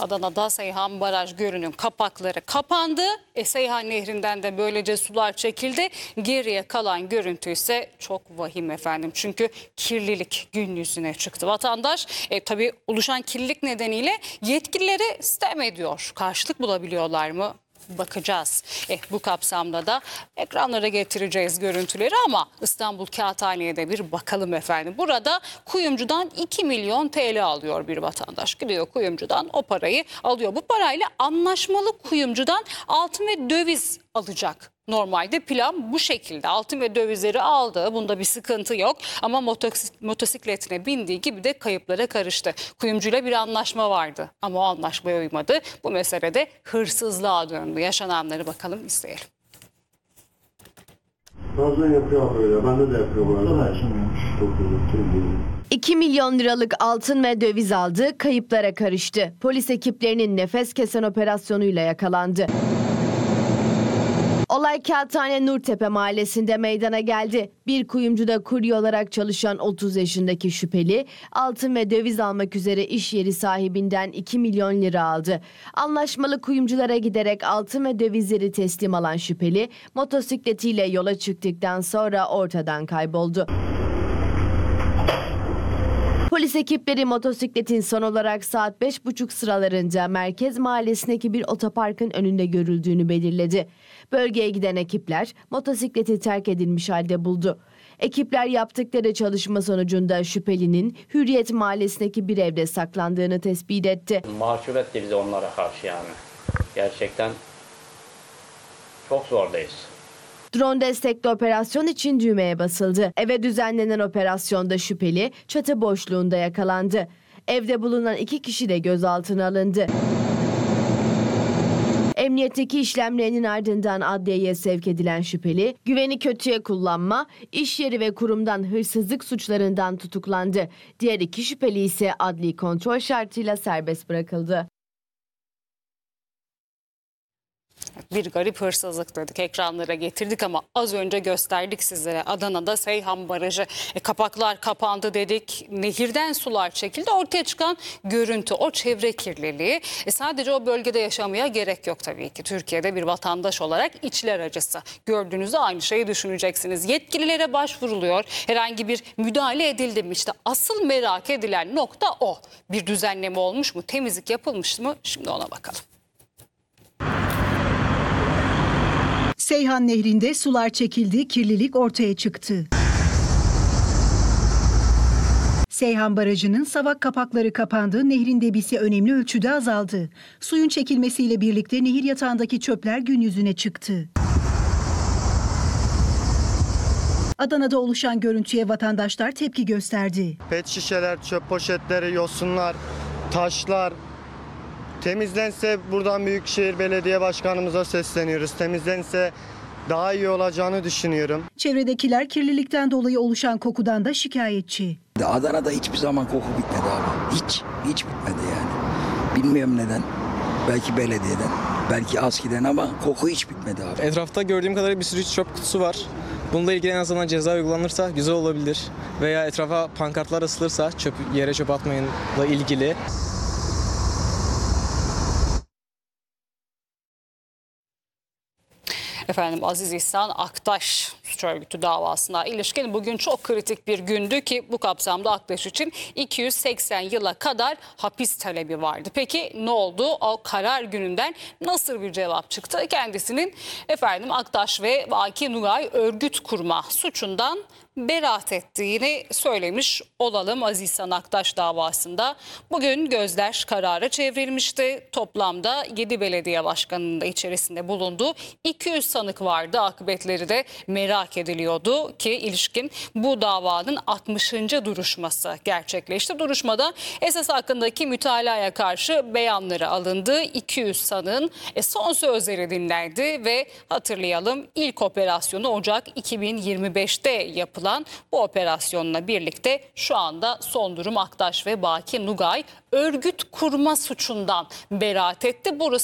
Adana'da Seyhan Baraj Gölü'nün kapakları kapandı. Seyhan Nehri'nden de böylece sular çekildi. Geriye kalan görüntü ise çok vahim efendim. Çünkü kirlilik gün yüzüne çıktı. Vatandaş tabii oluşan kirlilik nedeniyle yetkililere sitem ediyor. Karşılık bulabiliyorlar mı? Bakacağız. Bu kapsamda da ekranlara getireceğiz görüntüleri ama İstanbul Kağıthane'ye de bir bakalım efendim. Burada kuyumcudan 2 milyon TL alıyor bir vatandaş. Gidiyor kuyumcudan o parayı alıyor. Bu parayla anlaşmalı kuyumcudan altın ve döviz alacak. Normalde plan bu şekilde. Altın ve dövizleri aldı. Bunda bir sıkıntı yok. Ama motosikletine bindiği gibi de kayıplara karıştı. Kuyumcuyla bir anlaşma vardı. Ama o anlaşmaya uymadı. Bu meselede hırsızlığa döndü. Yaşananları bakalım izleyelim. Bazen yapıyor böyle. Bende de yapıyorlar. 2 milyon liralık altın ve döviz aldı, kayıplara karıştı. Polis ekiplerinin nefes kesen operasyonuyla yakalandı. Olay Kağıthane Nurtepe mahallesinde meydana geldi. Bir kuyumcuda kurye olarak çalışan 30 yaşındaki şüpheli altın ve döviz almak üzere iş yeri sahibinden 2 milyon lira aldı. Anlaşmalı kuyumculara giderek altın ve dövizleri teslim alan şüpheli motosikletiyle yola çıktıktan sonra ortadan kayboldu. Polis ekipleri motosikletin son olarak saat 5.30 sıralarında Merkez Mahallesi'ndeki bir otoparkın önünde görüldüğünü belirledi. Bölgeye giden ekipler motosikleti terk edilmiş halde buldu. Ekipler yaptıkları çalışma sonucunda şüphelinin Hürriyet Mahallesi'ndeki bir evde saklandığını tespit etti. Mahcup etti bizi onlara karşı yani. Gerçekten çok zordayız. Drone destekli operasyon için düğmeye basıldı. Eve düzenlenen operasyonda şüpheli çatı boşluğunda yakalandı. Evde bulunan 2 kişi de gözaltına alındı. Emniyetteki işlemlerinin ardından adliyeye sevk edilen şüpheli, güveni kötüye kullanma, iş yeri ve kurumdan hırsızlık suçlarından tutuklandı. Diğer 2 şüpheli ise adli kontrol şartıyla serbest bırakıldı. Bir garip hırsızlık dedik, ekranlara getirdik ama az önce gösterdik sizlere. Adana'da Seyhan Barajı kapaklar kapandı dedik. Nehirden sular çekildi. Ortaya çıkan görüntü, o çevre kirliliği. Sadece o bölgede yaşamaya gerek yok tabii ki. Türkiye'de bir vatandaş olarak içler acısı. Gördüğünüzde aynı şeyi düşüneceksiniz. Yetkililere başvuruluyor. Herhangi bir müdahale edildi mi? İşte asıl merak edilen nokta o. Bir düzenleme olmuş mu? Temizlik yapılmış mı? Şimdi ona bakalım. Seyhan Nehri'nde sular çekildi, kirlilik ortaya çıktı. Seyhan Barajı'nın savak kapakları kapandı, nehrin debisi önemli ölçüde azaldı. Suyun çekilmesiyle birlikte nehir yatağındaki çöpler gün yüzüne çıktı. Adana'da oluşan görüntüye vatandaşlar tepki gösterdi. Pet şişeler, çöp poşetleri, yosunlar, taşlar temizlense buradan Büyükşehir Belediye Başkanımıza sesleniyoruz. Temizlense daha iyi olacağını düşünüyorum. Çevredekiler kirlilikten dolayı oluşan kokudan da şikayetçi. Adana'da hiçbir zaman koku bitmedi abi. Hiç bitmedi yani. Bilmiyorum neden. Belki belediyeden, belki ASKİ'den ama koku hiç bitmedi abi. Etrafta gördüğüm kadarıyla bir sürü çöp kutusu var. Bununla ilgili en azından ceza uygulanırsa güzel olabilir. Veya etrafa pankartlar asılırsa yere çöp atmayınla ilgili. Efendim Aziz İhsan Aktaş suç örgütü davasına ilişkin bugün çok kritik bir gündü ki bu kapsamda Aktaş için 280 yıla kadar hapis talebi vardı. Peki ne oldu? O karar gününden nasıl bir cevap çıktı? Kendisinin Aktaş ve Baki Nugay örgüt kurma suçundan beraat ettiğini söylemiş olalım. Aziz İhsan Aktaş davasında bugün gözler karara çevrilmişti. Toplamda 7 belediye başkanının da içerisinde bulunduğu 200 sanık vardı. Akıbetleri de merak ediliyordu ki ilişkin bu davanın 60. duruşması gerçekleşti. Duruşmada esas hakkındaki mütalaya karşı beyanları alındı. 200 sanığın son sözleri dinlendi ve hatırlayalım ilk operasyonu Ocak 2025'te yapıldı. Bu operasyonla birlikte şu anda son durum Aktaş ve Baki Nugay örgüt kurma suçundan beraat etti. Burası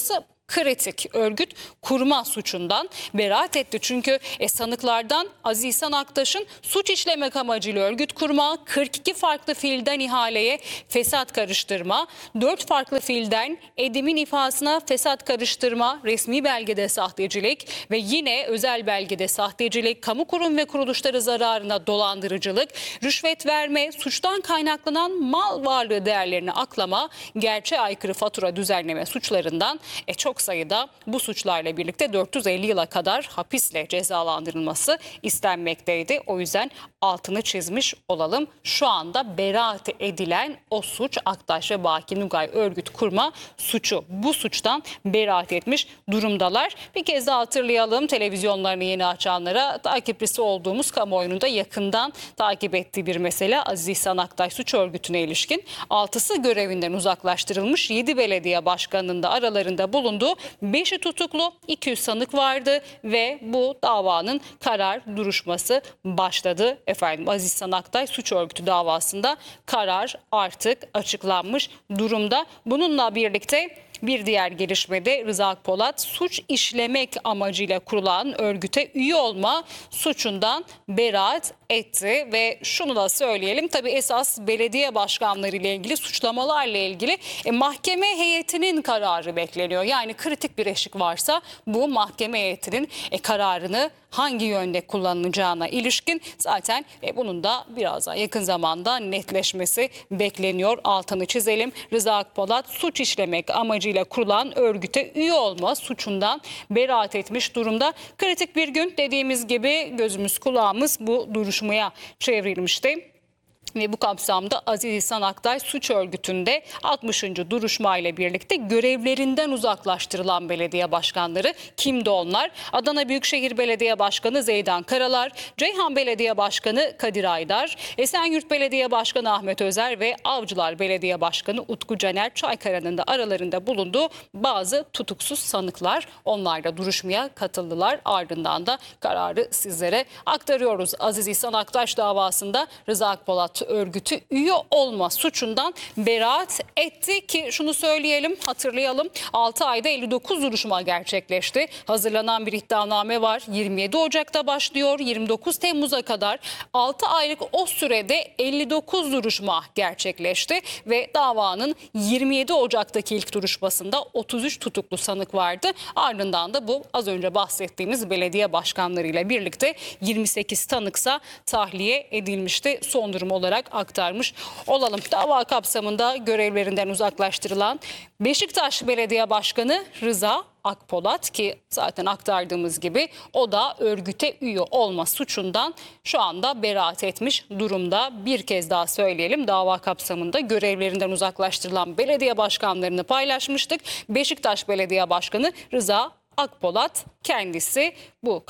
kritik örgüt kurma suçundan beraat etti. Çünkü sanıklardan Aziz İhsan Aktaş'ın suç işlemek amacıyla örgüt kurma, 42 farklı fiilden ihaleye fesat karıştırma, 4 farklı fiilden edimin ifasına fesat karıştırma, resmi belgede sahtecilik ve yine özel belgede sahtecilik, kamu kurum ve kuruluşları zararına dolandırıcılık, rüşvet verme, suçtan kaynaklanan mal varlığı değerlerini aklama, gerçeğe aykırı fatura düzenleme suçlarından çok sayıda bu suçlarla birlikte 450 yıla kadar hapisle cezalandırılması istenmekteydi. O yüzden altını çizmiş olalım. Şu anda beraat edilen o suç Aktaş ve Baki Nugay örgüt kurma suçu. Bu suçtan beraat etmiş durumdalar. Bir kez daha hatırlayalım, televizyonlarını yeni açanlara, takipçisi olduğumuz kamuoyunun da yakından takip ettiği bir mesele. Aziz İhsan Aktaş suç örgütüne ilişkin 6'sı görevinden uzaklaştırılmış, 7 belediye başkanının da aralarında bulunduğu 5'i tutuklu, 200 sanık vardı ve bu davanın karar duruşması başladı. Aziz İhsan Aktaş suç örgütü davasında karar artık açıklanmış durumda. Bununla birlikte bir diğer gelişmede Rıza Akpolat suç işlemek amacıyla kurulan örgüte üye olma suçundan beraat etti ve şunu da söyleyelim, tabii esas belediye başkanları ile ilgili suçlamalarla ilgili mahkeme heyetinin kararı bekleniyor. Yani kritik bir eşik varsa bu mahkeme heyetinin kararını hangi yönde kullanılacağına ilişkin zaten bunun da biraz daha yakın zamanda netleşmesi bekleniyor. Altını çizelim. Rıza Akpolat suç işlemek amacıyla kurulan örgüte üye olma suçundan beraat etmiş durumda. Kritik bir gün, dediğimiz gibi gözümüz kulağımız bu duruşmaya çevrilmişti. Ve bu kapsamda Aziz İhsan Aktaş suç örgütünde 60. duruşma ile birlikte görevlerinden uzaklaştırılan belediye başkanları kimdi onlar? Adana Büyükşehir Belediye Başkanı Zeydan Karalar, Ceyhan Belediye Başkanı Kadir Aydar, Esenyurt Belediye Başkanı Ahmet Özer ve Avcılar Belediye Başkanı Utku Caner Çaykara'nın da aralarında bulunduğu bazı tutuksuz sanıklar. Onlar da duruşmaya katıldılar. Ardından da kararı sizlere aktarıyoruz. Aziz İhsan Aktaş davasında Rıza Akpolat örgütü üye olma suçundan beraat etti ki şunu söyleyelim, hatırlayalım, 6 ayda 59 duruşma gerçekleşti. Hazırlanan bir iddianame var. 27 Ocak'ta başlıyor. 29 Temmuz'a kadar 6 aylık o sürede 59 duruşma gerçekleşti ve davanın 27 Ocak'taki ilk duruşmasında 33 tutuklu sanık vardı. Ardından da bu az önce bahsettiğimiz belediye başkanlarıyla birlikte 28 tanıksa tahliye edilmişti. Son durum olarak aktarmış olalım. Dava kapsamında görevlerinden uzaklaştırılan Beşiktaş Belediye Başkanı Rıza Akpolat, ki zaten aktardığımız gibi o da örgüte üye olma suçundan şu anda beraat etmiş durumda. Bir kez daha söyleyelim, dava kapsamında görevlerinden uzaklaştırılan belediye başkanlarını paylaşmıştık. Beşiktaş Belediye Başkanı Rıza Akpolat kendisi bu